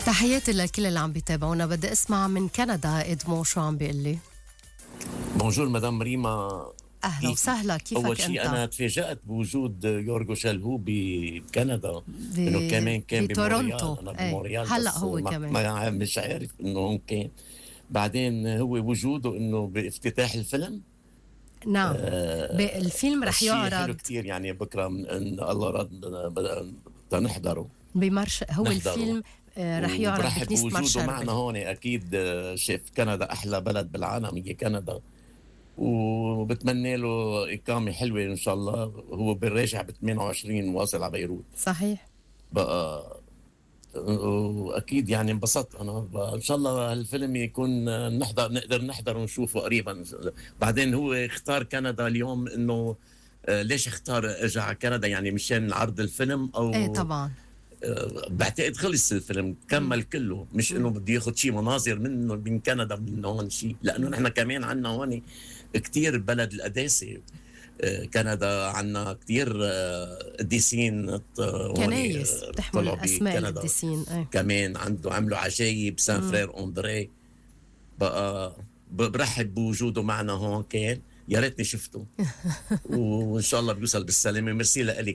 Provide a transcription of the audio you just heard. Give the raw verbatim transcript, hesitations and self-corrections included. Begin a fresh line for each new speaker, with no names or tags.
تحياتي لكل اللي عم بيتابعونا. بدي اسمع من كندا ادمو شو عم بيقول لي.
بونجور مدام ريما.
اهلا وسهلا، كيفك
اول
انت؟
شيء انا تفاجأت بوجود يورغو شالهو بكندا،
ب...
انه كمان كان
بتورونتو.
بمونريال. انا
ايه
بمونريال
هلا
بس
هو
ما,
كمان.
ما مش عارف انه هون كان. بعدين هو وجوده انه بافتتاح الفيلم.
نعم،
آه
الفيلم رح
الشيء حلو
يعرض
كتير، يعني بكره من ان الله رد بدنا نحضره
بمرش. هو
نحضره
الفيلم آه، رح يعرض
وبرحب
بكنيسة
بوجوده معنا
مرشربة.
هون. اكيد آه، شاف كندا احلى بلد بالعالم هي كندا، وبتمنى له إقامة حلوة إن شاء الله. هو بالراجع ب ثمانية وعشرين واصل على بيروت
صحيح.
بقى. وأكيد يعني انبسطت أنا بقى. إن شاء الله هالفيلم يكون نحضر نقدر نحضر ونشوفه قريبا. بعدين هو اختار كندا اليوم إنه آه، ليش اختار اجى على كندا؟ يعني مشان عرض الفيلم
ايه
أو
طبعا.
آه، بعتقد خلص الفيلم
مم.
كمل كله، مش
مم.
انه بده ياخذ شيء مناظر منه من كندا من هون شيء، لانه
مم.
نحن كمان عندنا هون كتير بلد القداسه. آه، كندا عندنا كتير آه، قديسين آه، هون
كنايس
آه،
بتحمل
طلعوا
اسماء
بكندا.
القديسين. ايه.
كمان عنده عملوا عجايب سان
مم.
فرير اندري بقى. ب- برحب بوجوده معنا هون. كان يا ريتني شفته، وان شاء الله بيوصل بالسلامه. ميرسي لك